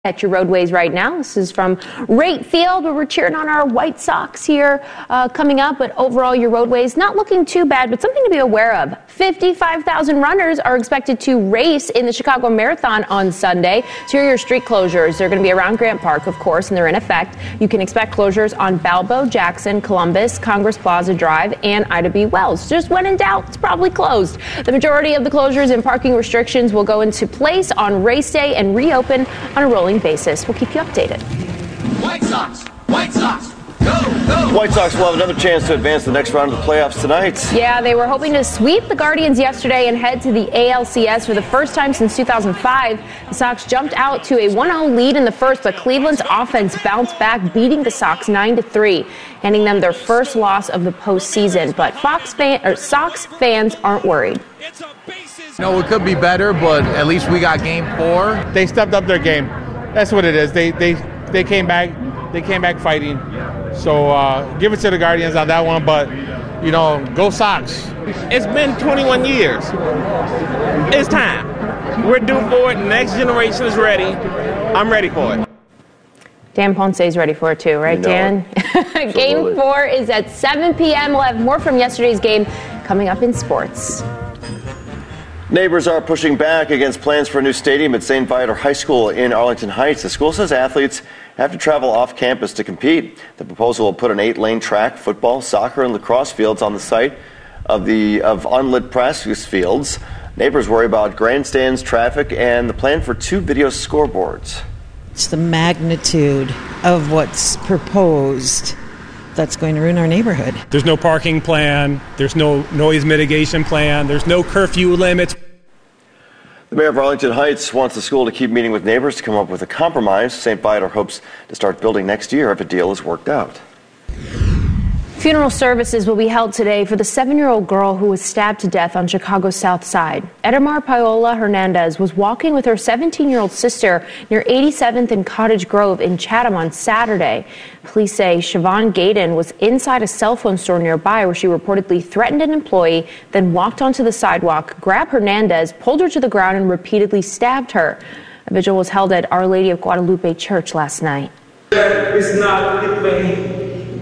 At your roadways right now. This is from Rate Field, where we're cheering on our White Sox here coming up. But overall, your roadways not looking too bad, but something to be aware of. 55,000 runners are expected to race in the Chicago Marathon on Sunday. So here are your street closures. They're going to be around Grant Park, of course, and they're in effect. You can expect closures on Balbo, Jackson, Columbus, Congress Plaza Drive, and Ida B. Wells. Just when in doubt, it's probably closed. The majority of the closures and parking restrictions will go into place on race day and reopen on a rolling basis. We'll keep you updated. White Sox, go, go! White Sox will have another chance to advance the next round of the playoffs tonight. Yeah, they were hoping to sweep the Guardians yesterday and head to the ALCS for the first time since 2005. The Sox jumped out to a 1-0 lead in the first, but Cleveland's offense bounced back, beating the Sox 9-3, handing them their first loss of the postseason. But Sox fans aren't worried. No, it could be better, but at least we got game 4. They stepped up their game. That's what it is. They came back. They came back fighting. So give it to the Guardians on that one. But go Sox. It's been 21 years. It's time. We're due for it. Next generation is ready. I'm ready for it. Dan Ponce is ready for it too, right, Dan? Game 4 is at 7 p.m. We'll have more from yesterday's game coming up in sports. Neighbors are pushing back against plans for a new stadium at St. Viator High School in Arlington Heights. The school says athletes have to travel off campus to compete. The proposal will put an 8-lane track, football, soccer, and lacrosse fields on the site of unlit practice fields. Neighbors worry about grandstands, traffic, and the plan for 2 video scoreboards. It's the magnitude of what's proposed that's going to ruin our neighborhood. There's no parking plan. There's no noise mitigation plan. There's no curfew limits. The mayor of Arlington Heights wants the school to keep meeting with neighbors to come up with a compromise. St. Viator hopes to start building next year if a deal is worked out. Funeral services will be held today for the 7-year-old girl who was stabbed to death on Chicago's South Side. Edamar Paola Hernandez was walking with her 17-year-old sister near 87th and Cottage Grove in Chatham on Saturday. Police say Siobhan Gaydon was inside a cell phone store nearby where she reportedly threatened an employee, then walked onto the sidewalk, grabbed Hernandez, pulled her to the ground, and repeatedly stabbed her. A vigil was held at Our Lady of Guadalupe Church last night. That is not the way.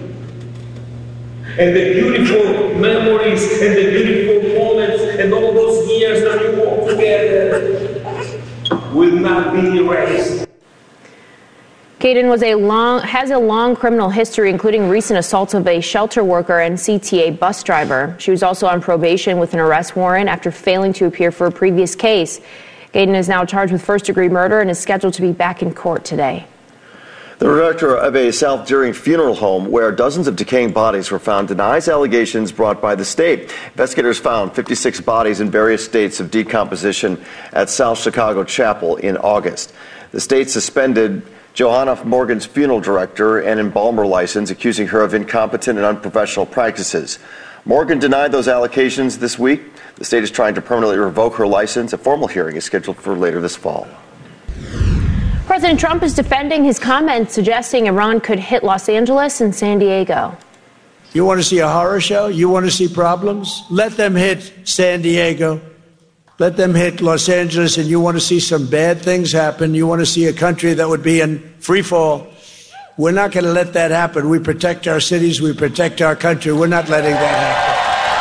And the beautiful memories and the beautiful moments and all those years that we walked together will not be erased. Gaydon has a long criminal history, including recent assaults of a shelter worker and CTA bus driver. She was also on probation with an arrest warrant after failing to appear for a previous case. Gaydon is now charged with first-degree murder and is scheduled to be back in court today. The director of a South Deering funeral home where dozens of decaying bodies were found denies allegations brought by the state. Investigators found 56 bodies in various states of decomposition at South Chicago Chapel in August. The state suspended Johanna Morgan's funeral director and embalmer license, accusing her of incompetent and unprofessional practices. Morgan denied those allegations this week. The state is trying to permanently revoke her license. A formal hearing is scheduled for later this fall. President Trump is defending his comments suggesting Iran could hit Los Angeles and San Diego. You want to see a horror show? You want to see problems? Let them hit San Diego. Let them hit Los Angeles, and you want to see some bad things happen. You want to see a country that would be in free fall. We're not going to let that happen. We protect our cities. We protect our country. We're not letting that happen.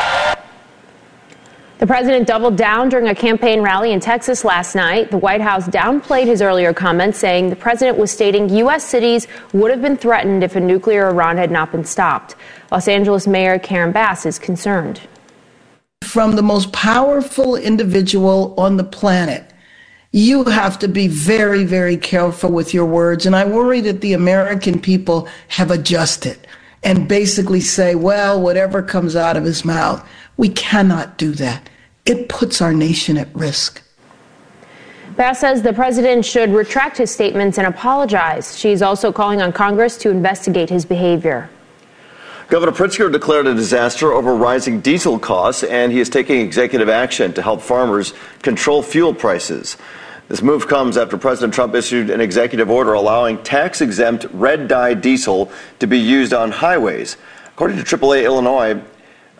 The president doubled down during a campaign rally in Texas last night. The White House downplayed his earlier comments, saying the president was stating U.S. cities would have been threatened if a nuclear Iran had not been stopped. Los Angeles Mayor Karen Bass is concerned. From the most powerful individual on the planet, you have to be very, very careful with your words. And I worry that the American people have adjusted and basically say, well, whatever comes out of his mouth. We cannot do that. It puts our nation at risk. Bass says the president should retract his statements and apologize. She's also calling on Congress to investigate his behavior. Governor Pritzker declared a disaster over rising diesel costs, and he is taking executive action to help farmers control fuel prices. This move comes after President Trump issued an executive order allowing tax-exempt red-dye diesel to be used on highways. According to AAA Illinois,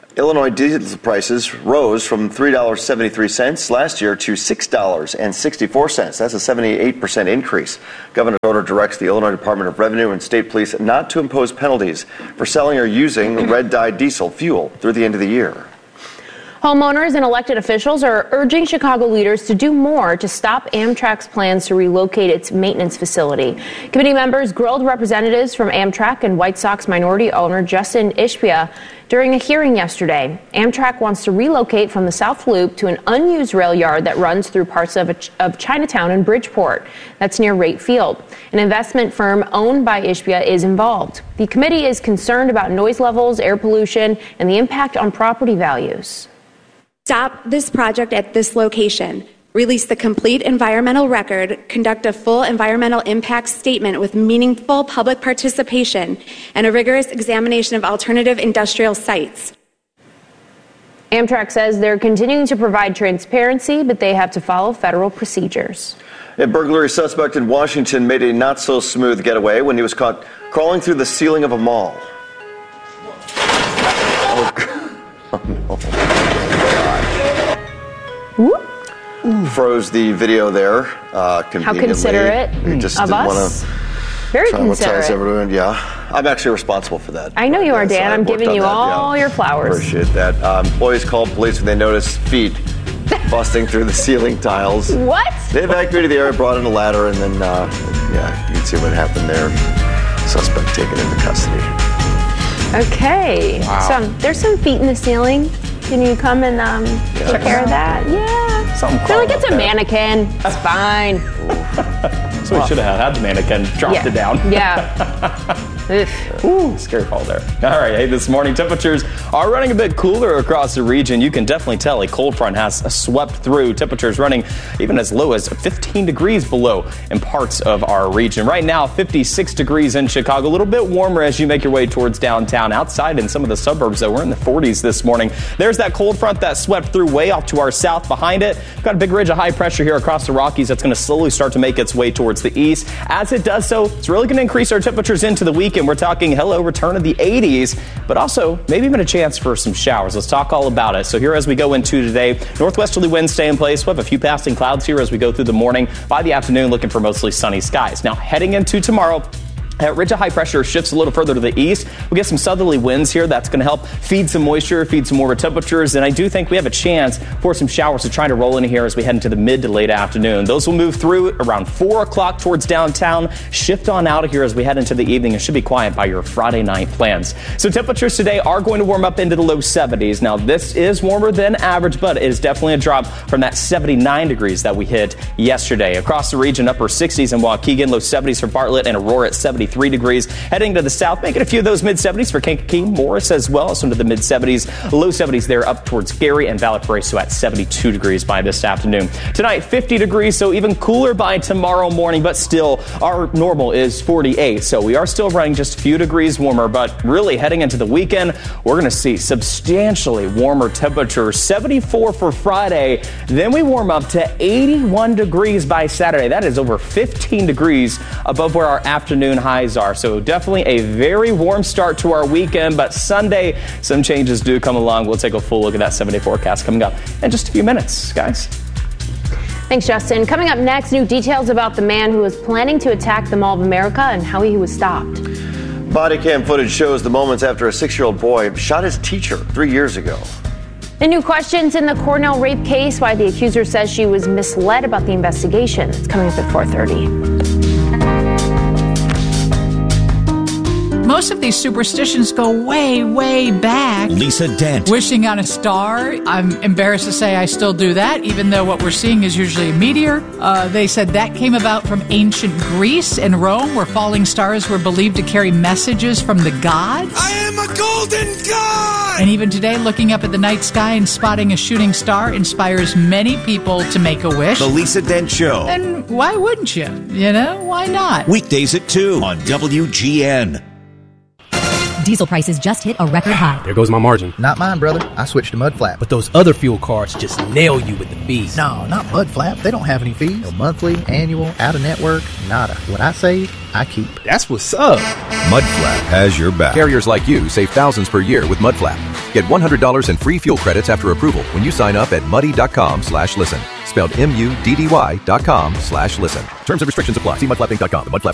Illinois diesel prices rose from $3.73 last year to $6.64. That's a 78% increase. Governor order directs the Illinois Department of Revenue and state police not to impose penalties for selling or using red-dyed diesel fuel through the end of the year. Homeowners and elected officials are urging Chicago leaders to do more to stop Amtrak's plans to relocate its maintenance facility. Committee members grilled representatives from Amtrak and White Sox minority owner Justin Ishbia during a hearing yesterday. Amtrak wants to relocate from the South Loop to an unused rail yard that runs through parts of Chinatown and Bridgeport. That's near Rate Field. An investment firm owned by Ishbia is involved. The committee is concerned about noise levels, air pollution, and the impact on property values. Stop this project at this location. Release the complete environmental record, conduct a full environmental impact statement with meaningful public participation, and a rigorous examination of alternative industrial sites. Amtrak says they're continuing to provide transparency, but they have to follow federal procedures. A burglary suspect in Washington made a not-so-smooth getaway when he was caught crawling through the ceiling of a mall. Oh, no. Froze the video there. How considerate just of us. Very considerate. Everyone. Yeah, I'm actually responsible for that. I know you are, Dan. I'm giving you all your flowers. Appreciate that. Employees called police when they noticed feet busting through the ceiling tiles. What? They evacuated the area, brought in a ladder, and then, you can see what happened there. Suspect taken into custody. Okay. Wow. So there's some feet in the ceiling. Can you come and take care of that? Yeah. Something I feel like it's a mannequin. It's fine. So we should have had the mannequin dropped it down. Yeah. Ooh, scary fall there. All right, hey, this morning temperatures are running a bit cooler across the region. You can definitely tell a cold front has swept through. Temperatures running even as low as 15 degrees below in parts of our region. Right now, 56 degrees in Chicago. A little bit warmer as you make your way towards downtown. Outside in some of the suburbs, though, we're in the 40s this morning. There's that cold front that swept through way off to our south. Behind it, we've got a big ridge of high pressure here across the Rockies that's going to slowly start to make its way towards the east. As it does so, it's really going to increase our temperatures into the weekend. We're talking, return of the 80s, but also maybe even a chance for some showers. Let's talk all about it. So here as we go into today, northwesterly winds stay in place. We'll have a few passing clouds here as we go through the morning. By the afternoon, looking for mostly sunny skies. Now, heading into tomorrow, that ridge of high pressure shifts a little further to the east. We get some southerly winds here. That's going to help feed some moisture, feed some warmer temperatures. And I do think we have a chance for some showers to try to roll in here as we head into the mid to late afternoon. Those will move through around 4 o'clock towards downtown. Shift on out of here as we head into the evening. It should be quiet by your Friday night plans. So temperatures today are going to warm up into the low 70s. Now, this is warmer than average, but it is definitely a drop from that 79 degrees that we hit yesterday. Across the region, upper 60s in Waukegan, low 70s for Bartlett, and Aurora at 73 degrees. Heading to the south, making a few of those mid-70s for Kankakee, Morris as well, so into the mid-70s. Low 70s there up towards Gary and Valparaiso at 72 degrees by this afternoon. Tonight, 50 degrees, so even cooler by tomorrow morning, but still our normal is 48. So we are still running just a few degrees warmer, but really heading into the weekend, we're going to see substantially warmer temperatures. 74 for Friday, then we warm up to 81 degrees by Saturday. That is over 15 degrees above where our afternoon highs are. So definitely a very warm start to our weekend, but Sunday, some changes do come along. We'll take a full look at that 7-day forecast coming up in just a few minutes, guys. Thanks, Justin. Coming up next, new details about the man who was planning to attack the Mall of America and how he was stopped. Body cam footage shows the moments after a 6-year-old boy shot his teacher 3 years ago. The new questions in the Cornell rape case, why the accuser says she was misled about the investigation. It's coming up at 4:30. Most of these superstitions go way, way back. Lisa Dent. Wishing on a star. I'm embarrassed to say I still do that, even though what we're seeing is usually a meteor. They said that came about from ancient Greece and Rome, where falling stars were believed to carry messages from the gods. I am a golden god! And even today, looking up at the night sky and spotting a shooting star inspires many people to make a wish. The Lisa Dent Show. And why wouldn't you? You know, why not? Weekdays at 2 on WGN. Diesel prices just hit a record high. There goes my margin. Not mine, brother. I switched to Mud Flap. But those other fuel cards just nail you with the fees. No, not Mud Flap. They don't have any fees. No monthly, annual, out-of-network, nada. What I save, I keep. That's what's up. Mud Flap has your back. Carriers like you save thousands per year with Mud Flap. Get $100 in free fuel credits after approval when you sign up at muddy.com/listen. Spelled MUDDY.com/listen. Terms and restrictions apply. See mudflapping.com. The Mud Flaps